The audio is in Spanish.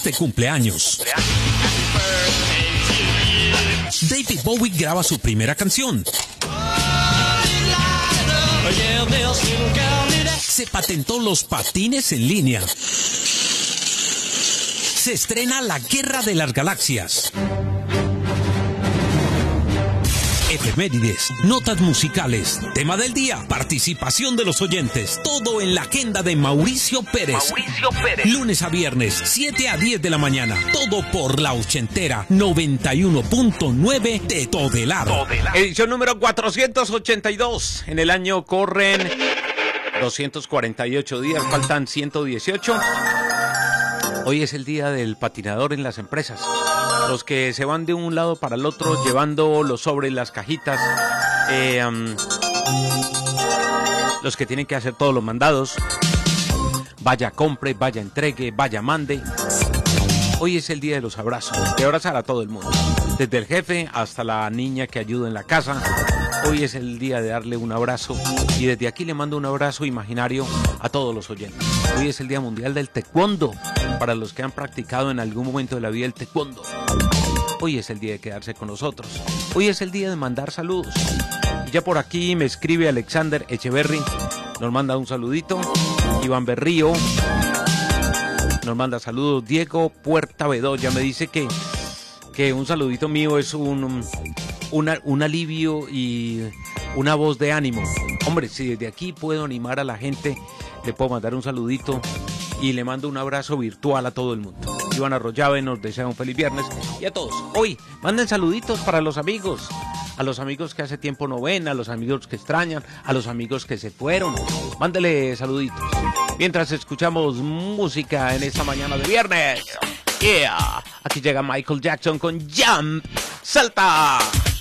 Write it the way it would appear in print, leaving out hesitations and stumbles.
gente cumple años. David Bowie graba su primera canción. Se patentó los patines en línea. Se estrena La Guerra de las Galaxias. Efemérides, notas musicales, tema del día, participación de los oyentes, todo en la agenda de Mauricio Pérez. Lunes a viernes, 7 a 10 de la mañana, todo por la ochentera 91.9 de Todelar. Edición número 482. En el año corren 248 días, faltan 118. Hoy es el día del patinador en las empresas. Los que se van de un lado para el otro llevando los sobres, las cajitas, los que tienen que hacer todos los mandados. Vaya compre, vaya entregue, vaya mande. Hoy es el día de los abrazos, de abrazar a todo el mundo, desde el jefe hasta la niña que ayuda en la casa. Hoy es el día de darle un abrazo y desde aquí le mando un abrazo imaginario a todos los oyentes. Hoy es el Día Mundial del Taekwondo, para los que han practicado en algún momento de la vida el taekwondo. Hoy es el día de quedarse con nosotros. Hoy es el día de mandar saludos. Y ya por aquí me escribe Alexander Echeverry, nos manda un saludito. Iván Berrío nos manda saludos. Diego Puerta Bedoya me dice que un saludito mío es un alivio y una voz de ánimo. Hombre, si desde aquí puedo animar a la gente, le puedo mandar un saludito y le mando un abrazo virtual a todo el mundo. Iván Arroyave nos desea un feliz viernes y a todos. Hoy, manden saluditos para los amigos. A los amigos que hace tiempo no ven, a los amigos que extrañan, a los amigos que se fueron. Mándele saluditos. Mientras escuchamos música en esta mañana de viernes. Yeah. Aquí llega Michael Jackson con Jump. ¡Salta!